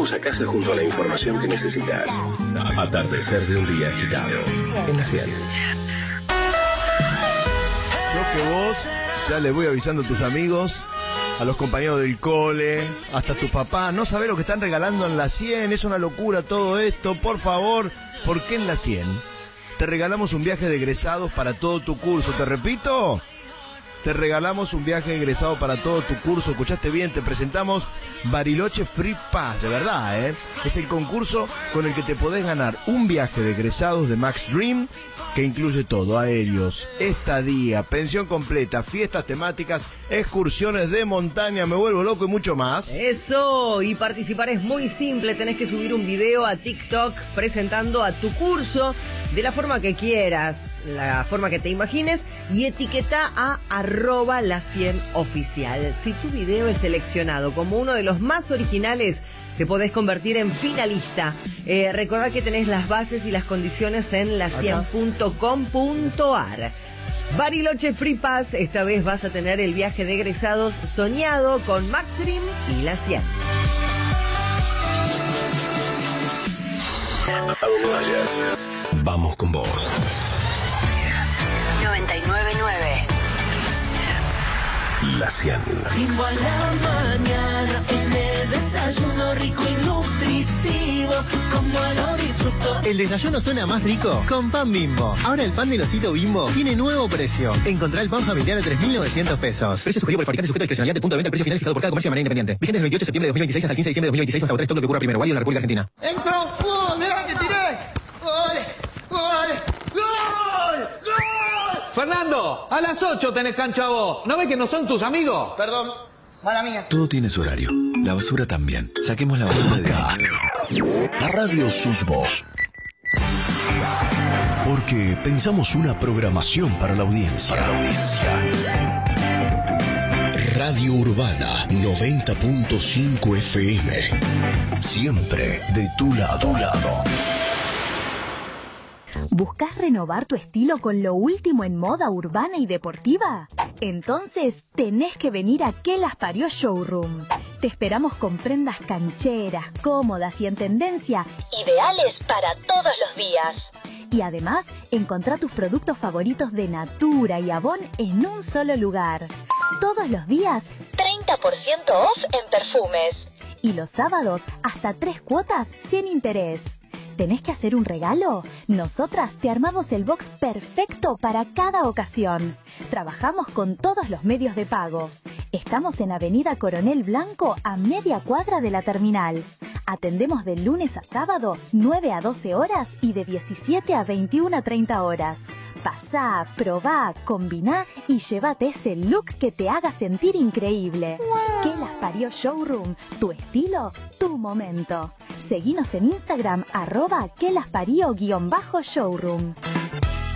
llegamos a casa junto a la información que necesitas. Atardecer de un día agitado. En la 100. Yo que vos ya le voy avisando a tus amigos, a los compañeros del cole, hasta tu papá. No sabés lo que están regalando en la 100. Es una locura todo esto. Por favor, ¿por qué en la 100? Te regalamos un viaje de egresados para todo tu curso. ¿Te repito? Te regalamos un viaje de egresado para todo tu curso. Escuchaste bien, te presentamos Bariloche Free Pass, de verdad, ¿eh? Es el concurso con el que te podés ganar un viaje de egresados de Max Dream, que incluye todo: aéreos, estadía, pensión completa, fiestas temáticas, excursiones de montaña, me vuelvo loco y mucho más. Eso, y participar es muy simple. Tenés que subir un video a TikTok presentando a tu curso de la forma que quieras, la forma que te imagines, y etiqueta a @la100oficial. Si tu video es seleccionado como uno de los más originales, te podés convertir en finalista. Recordá que tenés las bases y las condiciones en la100.com.ar. Bariloche Free Pass, esta vez vas a tener el viaje de egresados soñado con Max Dream y la 100. A donde vayas, vamos con vos. 99.9. La 100. Ritmo a la mañana, en el desayuno rico y nutritivo, como lo disfruto. El desayuno suena más rico con pan Bimbo. Ahora el pan del osito Bimbo tiene nuevo precio. Encontrá el pan familiar a 3.900 pesos. Precio sugerido por el fabricante, sujeto a discrecionalidad del punto de venta. El precio final fijado por cada comercio de manera independiente. Vigente desde el 28 de septiembre de 2026 hasta el 15 de diciembre de 2026 hasta agotar stock lo que ocurra primero. Válido en la República Argentina. ¡Entro! ¡Mira que tiré! ¡Gol! ¡Gol! ¡Gol! ¡Gol! Fernando, a las 8 tenés cancha vos. ¿No ves que no son tus amigos? Perdón, mala mía. Todo tiene su horario. La basura también. Saquemos la basura de aquí. La radio sus voz. Porque pensamos una programación para la audiencia. Radio Urbana 90.5 FM. Siempre de tu lado. ¿Buscas renovar tu estilo con lo último en moda urbana y deportiva? Entonces tenés que venir a Que Las Parió Showroom. Te esperamos con prendas cancheras, cómodas y en tendencia, ideales para todos los días. Y además, encontrá tus productos favoritos de Natura y Avon en un solo lugar. Todos los días, 30% off en perfumes. Y los sábados, hasta 3 cuotas sin interés. ¿Tenés que hacer un regalo? Nosotras te armamos el box perfecto para cada ocasión. Trabajamos con todos los medios de pago. Estamos en Avenida Coronel Blanco, a media cuadra de la terminal. Atendemos de lunes a sábado, 9 a 12 horas y de 17 a 21 a 30 horas. Pasá, probá, combiná y llévate ese look que te haga sentir increíble. ¡Wow! Que Las Parió Showroom, tu estilo, tu momento. Seguinos en Instagram, @quelasparió_showroom.